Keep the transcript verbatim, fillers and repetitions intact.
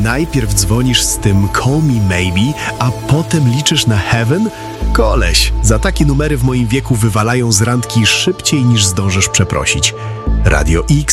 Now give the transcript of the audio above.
najpierw dzwonisz z tym Call Me Maybe, a potem liczysz na Heaven? Koleś, za takie numery w moim wieku wywalają z randki szybciej niż zdążysz przeprosić. Radio X